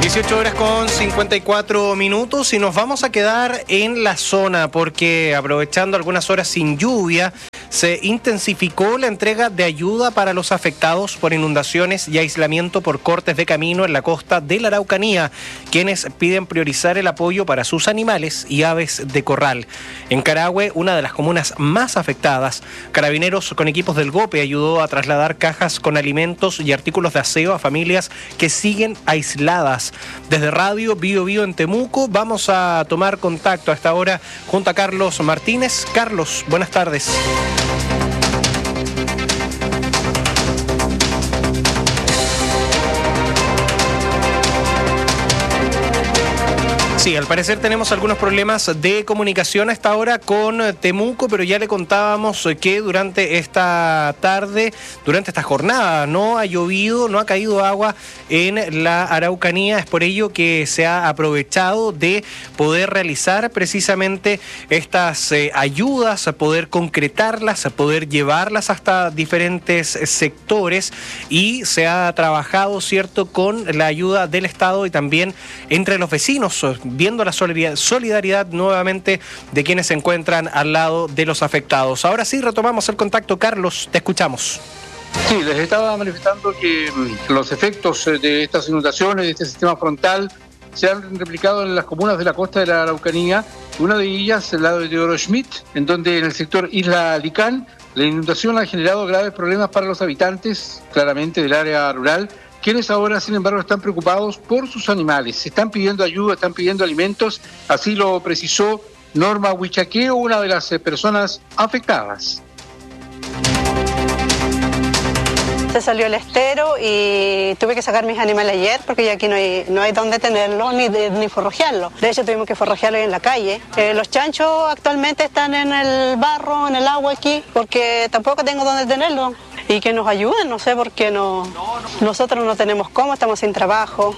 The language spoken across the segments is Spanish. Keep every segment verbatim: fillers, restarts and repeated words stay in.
dieciocho horas con cincuenta y cuatro minutos y nos vamos a quedar en la zona porque aprovechando algunas horas sin lluvia se intensificó la entrega de ayuda para los afectados por inundaciones y aislamiento por cortes de camino en la costa de la Araucanía, quienes piden priorizar el apoyo para sus animales y aves de corral. En Carahue, una de las comunas más afectadas, Carabineros con equipos del GOPE ayudó a trasladar cajas con alimentos y artículos de aseo a familias que siguen aisladas. Desde Radio Bio Bio en Temuco vamos a tomar contacto a esta hora junto a Carlos Martínez. Carlos, buenas tardes. Sí, al parecer tenemos algunos problemas de comunicación a esta hora con Temuco, pero ya le contábamos que durante esta tarde, durante esta jornada, no ha llovido, no ha caído agua en la Araucanía. Es por ello que se ha aprovechado de poder realizar precisamente estas eh, ayudas, a poder concretarlas, a poder llevarlas hasta diferentes sectores y se ha trabajado, ¿cierto?, con la ayuda del Estado y también entre los vecinos, viendo la solidaridad nuevamente de quienes se encuentran al lado de los afectados. Ahora sí, retomamos el contacto. Carlos, te escuchamos. Sí, les estaba manifestando que los efectos de estas inundaciones, de este sistema frontal, se han replicado en las comunas de la costa de la Araucanía. Una de ellas, el lado de Teodoro Schmidt, en donde en el sector Isla Alicán, la inundación ha generado graves problemas para los habitantes, claramente del área rural, quienes ahora, sin embargo, están preocupados por sus animales. Están pidiendo ayuda, están pidiendo alimentos. Así lo precisó Norma Huichaqueo, una de las personas afectadas. Se salió el estero y tuve que sacar mis animales ayer porque ya aquí no hay, no hay dónde tenerlos ni, ni forrajearlos. De hecho, tuvimos que forrajearlos en la calle. Eh, los chanchos actualmente están en el barro, en el agua aquí, porque tampoco tengo dónde tenerlos. Y que nos ayuden, no sé por qué no, nosotros no tenemos cómo, estamos sin trabajo.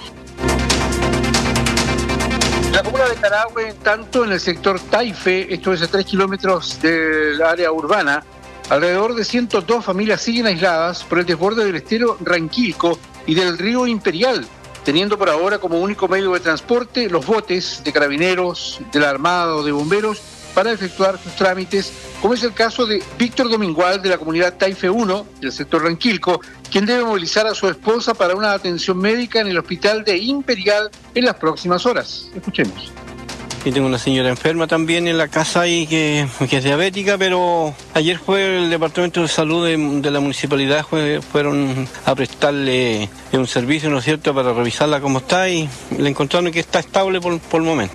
La comuna de Carahue, en tanto, en el sector Taife, esto es a tres kilómetros del área urbana, alrededor de ciento dos familias siguen aisladas por el desborde del estero Ranquilco y del río Imperial, teniendo por ahora como único medio de transporte los botes de carabineros, de la Armada o de bomberos para efectuar sus trámites, como es el caso de Víctor Domingual de la comunidad Taife uno, del sector Ranquilco, quien debe movilizar a su esposa para una atención médica en el hospital de Imperial en las próximas horas. Escuchemos. Y tengo una señora enferma también en la casa y que, que es diabética, pero ayer fue el Departamento de Salud de, de la Municipalidad, fue, fueron a prestarle un servicio, ¿no es cierto?, para revisarla cómo está y le encontraron que está estable por, por el momento.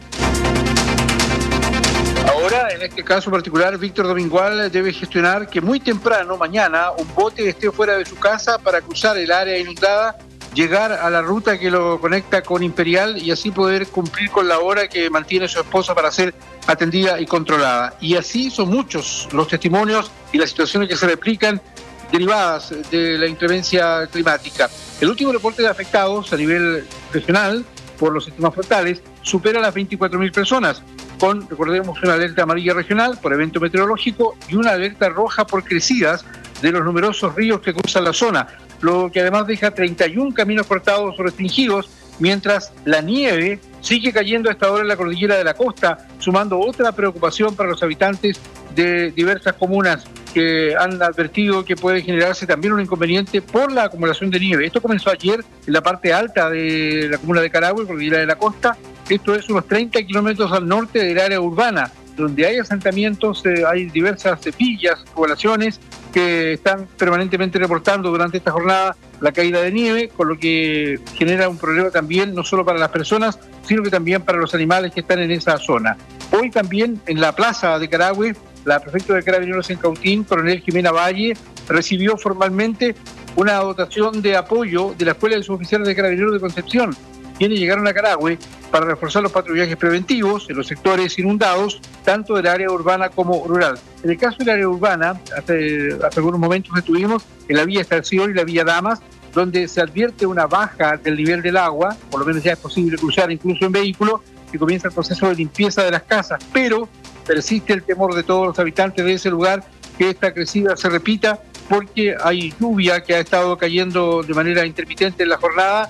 Ahora, en este caso particular, Víctor Domingual debe gestionar que muy temprano, mañana, un bote esté fuera de su casa para cruzar el área inundada, llegar a la ruta que lo conecta con Imperial y así poder cumplir con la hora que mantiene su esposa para ser atendida y controlada. Y así son muchos los testimonios y las situaciones que se replican derivadas de la inclemencia climática. El último reporte de afectados a nivel regional por los sistemas frontales supera las veinticuatro mil personas, con, recordemos, una alerta amarilla regional por evento meteorológico y una alerta roja por crecidas de los numerosos ríos que cruzan la zona, lo que además deja treinta y uno caminos cortados o restringidos, mientras la nieve sigue cayendo a esta hora en la cordillera de la costa, sumando otra preocupación para los habitantes de diversas comunas que han advertido que puede generarse también un inconveniente por la acumulación de nieve. Esto comenzó ayer en la parte alta de la comuna de Carahue, cordillera de la costa. Esto es unos treinta kilómetros al norte del área urbana, donde hay asentamientos, eh, hay diversas villas, poblaciones que están permanentemente reportando durante esta jornada la caída de nieve, con lo que genera un problema también no solo para las personas, sino que también para los animales que están en esa zona. Hoy también en la plaza de Carahue, la prefecta de Carabineros en Cautín, coronel Jimena Valle, recibió formalmente una dotación de apoyo de la Escuela de Suboficiales de Carabineros de Concepción, quienes llegaron a Carahue para reforzar los patrullajes preventivos en los sectores inundados, tanto del área urbana como rural. En el caso del área urbana, hace, hace algunos momentos estuvimos en la Villa Estación y la Villa Damas, donde se advierte una baja del nivel del agua, por lo menos ya es posible cruzar incluso en vehículo, y comienza el proceso de limpieza de las casas, pero persiste el temor de todos los habitantes de ese lugar que esta crecida se repita, porque hay lluvia que ha estado cayendo de manera intermitente en la jornada,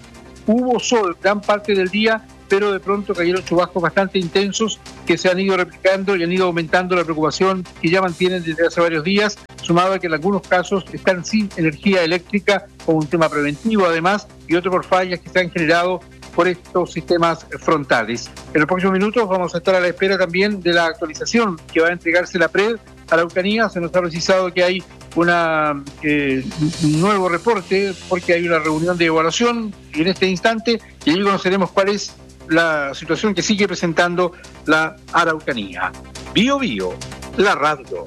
hubo sol gran parte del día, pero de pronto cayeron chubascos bastante intensos que se han ido replicando y han ido aumentando la preocupación que ya mantienen desde hace varios días, sumado a que en algunos casos están sin energía eléctrica como un tema preventivo además, y otro por fallas que se han generado por estos sistemas frontales. En los próximos minutos vamos a estar a la espera también de la actualización que va a entregarse la P R E D a la Araucanía. Se nos ha precisado que hay una, eh, un nuevo reporte porque hay una reunión de evaluación y en este instante y ahí conoceremos cuál es la situación que sigue presentando la Araucanía. Bio Bio, la radio.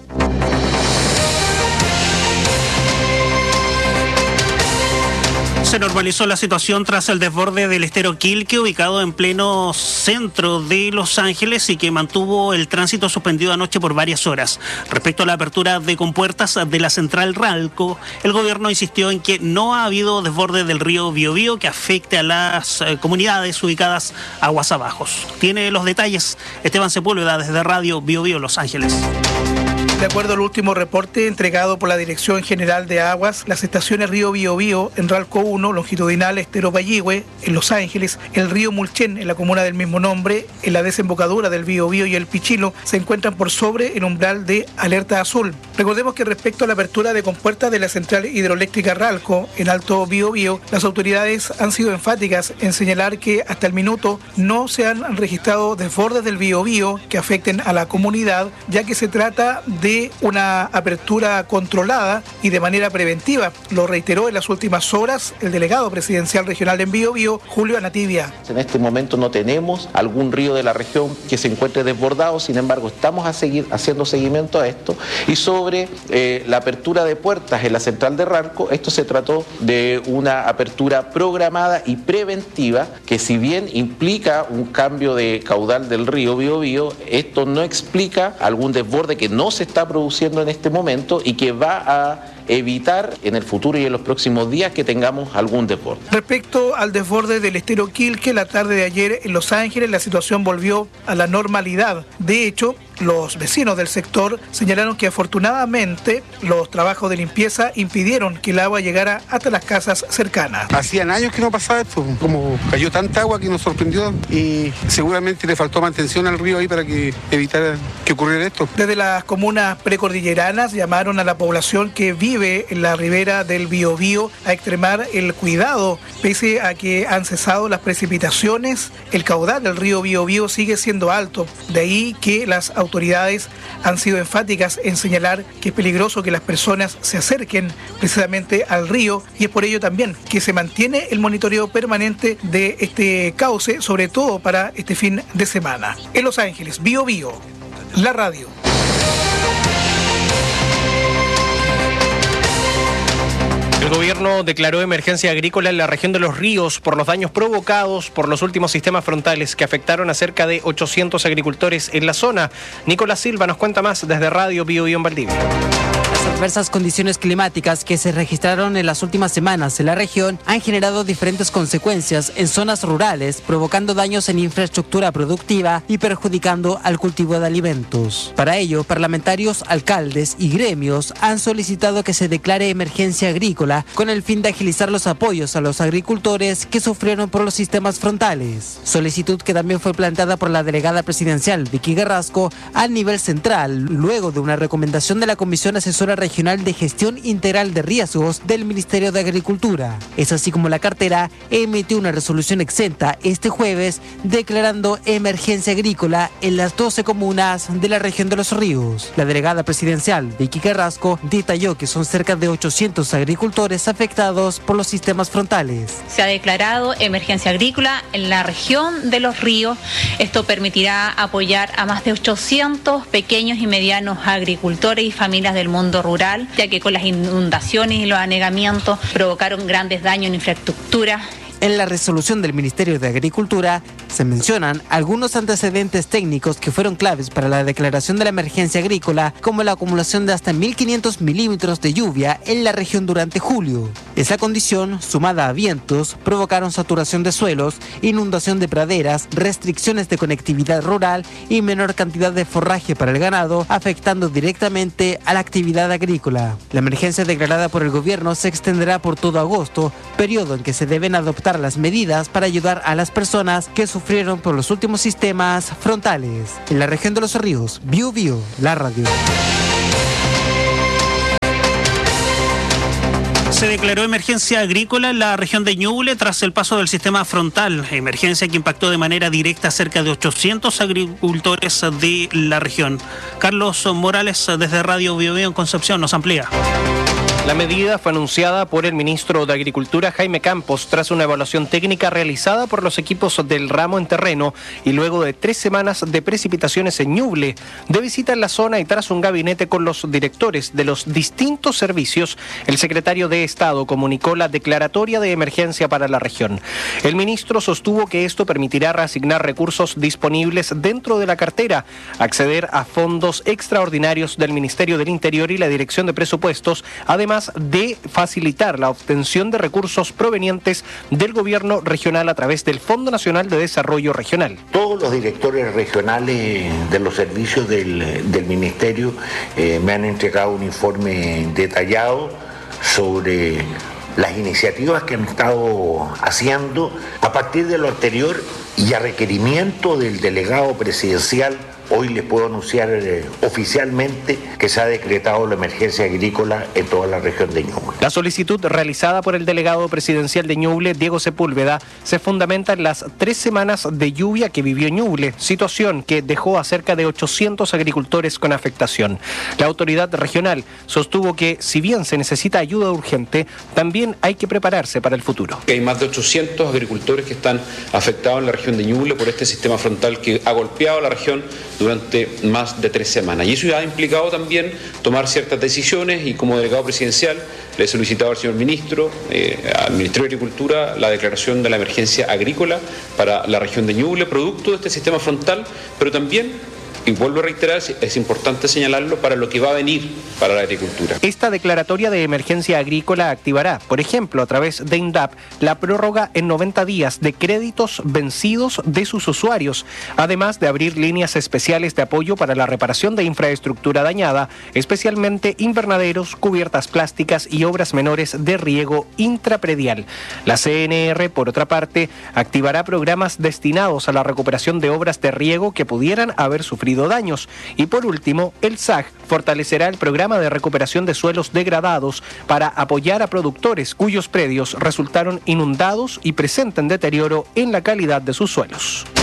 Se normalizó la situación tras el desborde del estero Quilque, ubicado en pleno centro de Los Ángeles y que mantuvo el tránsito suspendido anoche por varias horas. Respecto a la apertura de compuertas de la central Ralco, el gobierno insistió en que no ha habido desborde del río Biobío que afecte a las eh, comunidades ubicadas aguas abajo. Tiene los detalles Esteban Sepúlveda desde Radio Biobío Los Ángeles. De acuerdo al último reporte entregado por la Dirección General de Aguas, las estaciones Río Biobío en Ralco uno, longitudinal Estero Payihue, en Los Ángeles, el río Mulchen en la comuna del mismo nombre, en la desembocadura del Biobío y el Pichilo, se encuentran por sobre el umbral de alerta azul. Recordemos que respecto a la apertura de compuertas de la central hidroeléctrica Ralco en Alto Biobío, las autoridades han sido enfáticas en señalar que hasta el minuto no se han registrado desbordes del Biobío que afecten a la comunidad, ya que se trata de una apertura controlada y de manera preventiva. Lo reiteró en las últimas horas el delegado presidencial regional en Biobío, Julio Anativia. En este momento no tenemos algún río de la región que se encuentre desbordado, sin embargo estamos a seguir haciendo seguimiento a esto. Y sobre eh, la apertura de puertas en la central de Ralco, esto se trató de una apertura programada y preventiva que, si bien implica un cambio de caudal del río Biobío, esto no explica algún desborde que no se está produciendo en este momento y que va a evitar en el futuro y en los próximos días que tengamos algún desborde. Respecto al desborde del estero Quilque, la tarde de ayer en Los Ángeles la situación volvió a la normalidad. De hecho, los vecinos del sector señalaron que afortunadamente los trabajos de limpieza impidieron que el agua llegara hasta las casas cercanas. Hacían años que no pasaba esto, como cayó tanta agua que nos sorprendió y seguramente le faltó mantención al río ahí para que evitara que ocurriera esto. Desde las comunas precordilleranas llamaron a la población que vive en la ribera del Biobío a extremar el cuidado. Pese a que han cesado las precipitaciones, el caudal del río Biobío sigue siendo alto. De ahí que las autoridades autoridades han sido enfáticas en señalar que es peligroso que las personas se acerquen precisamente al río y es por ello también que se mantiene el monitoreo permanente de este cauce, sobre todo para este fin de semana. En Los Ángeles, Biobío, la radio. El gobierno declaró emergencia agrícola en la región de Los Ríos por los daños provocados por los últimos sistemas frontales que afectaron a cerca de ochocientos agricultores en la zona. Nicolás Silva nos cuenta más desde Radio Biobío en Valdivia. Las adversas condiciones climáticas que se registraron en las últimas semanas en la región han generado diferentes consecuencias en zonas rurales, provocando daños en infraestructura productiva y perjudicando al cultivo de alimentos. Para ello, parlamentarios, alcaldes y gremios han solicitado que se declare emergencia agrícola con el fin de agilizar los apoyos a los agricultores que sufrieron por los sistemas frontales. Solicitud que también fue planteada por la delegada presidencial Vicky Carrasco a nivel central, luego de una recomendación de la Comisión Asesora Regional de Gestión Integral de Riesgos del Ministerio de Agricultura. Es así como la cartera emitió una resolución exenta este jueves declarando emergencia agrícola en las doce comunas de la región de Los Ríos. La delegada presidencial Vicky Carrasco detalló que son cerca de ochocientos agricultores afectados por los sistemas frontales. Se ha declarado emergencia agrícola en la región de Los Ríos. Esto permitirá apoyar a más de ochocientos pequeños y medianos agricultores y familias del mundo rural, ya que con las inundaciones y los anegamientos provocaron grandes daños en infraestructura. En la resolución del Ministerio de Agricultura se mencionan algunos antecedentes técnicos que fueron claves para la declaración de la emergencia agrícola, como la acumulación de hasta mil quinientos milímetros de lluvia en la región durante julio. Esa condición, sumada a vientos, provocaron saturación de suelos, inundación de praderas, restricciones de conectividad rural y menor cantidad de forraje para el ganado, afectando directamente a la actividad agrícola. La emergencia declarada por el gobierno se extenderá por todo agosto, periodo en que se deben adoptar adoptar las medidas para ayudar a las personas que sufrieron por los últimos sistemas frontales. En la región de Los Ríos, Biu Biu, la radio. Se declaró emergencia agrícola en la región de Ñuble tras el paso del sistema frontal, emergencia que impactó de manera directa a cerca de ochocientos agricultores de la región. Carlos Morales, desde Radio Biobío en Concepción, nos amplía. La medida fue anunciada por el ministro de Agricultura, Jaime Campos, tras una evaluación técnica realizada por los equipos del ramo en terreno y luego de tres semanas de precipitaciones en Ñuble, de visita en la zona y tras un gabinete con los directores de los distintos servicios, el secretario de Estado comunicó la declaratoria de emergencia para la región. El ministro sostuvo que esto permitirá reasignar recursos disponibles dentro de la cartera, acceder a fondos extraordinarios del Ministerio del Interior y la Dirección de Presupuestos, además de facilitar la obtención de recursos provenientes del gobierno regional a través del Fondo Nacional de Desarrollo Regional. Todos los directores regionales de los servicios del, del Ministerio eh, me han entregado un informe detallado sobre las iniciativas que han estado haciendo a partir de lo anterior y a requerimiento del delegado presidencial. Hoy les puedo anunciar eh, oficialmente que se ha decretado la emergencia agrícola en toda la región de Ñuble. La solicitud realizada por el delegado presidencial de Ñuble, Diego Sepúlveda, se fundamenta en las tres semanas de lluvia que vivió Ñuble, situación que dejó a cerca de ochocientos agricultores con afectación. La autoridad regional sostuvo que, si bien se necesita ayuda urgente, también hay que prepararse para el futuro. Hay más de ochocientos agricultores que están afectados en la región de Ñuble por este sistema frontal que ha golpeado a la región durante más de tres semanas. Y eso ya ha implicado también tomar ciertas decisiones y como delegado presidencial le he solicitado al señor ministro, eh, al Ministerio de Agricultura, la declaración de la emergencia agrícola para la región de Ñuble, producto de este sistema frontal, pero también, y vuelvo a reiterar, es importante señalarlo para lo que va a venir para la agricultura. Esta declaratoria de emergencia agrícola activará, por ejemplo, a través de INDAP, la prórroga en noventa días de créditos vencidos de sus usuarios, además de abrir líneas especiales de apoyo para la reparación de infraestructura dañada, especialmente invernaderos, cubiertas plásticas y obras menores de riego intrapredial. La C N R, por otra parte, activará programas destinados a la recuperación de obras de riego que pudieran haber sufrido daños. Y por último, el S A G fortalecerá el programa de recuperación de suelos degradados para apoyar a productores cuyos predios resultaron inundados y presenten deterioro en la calidad de sus suelos.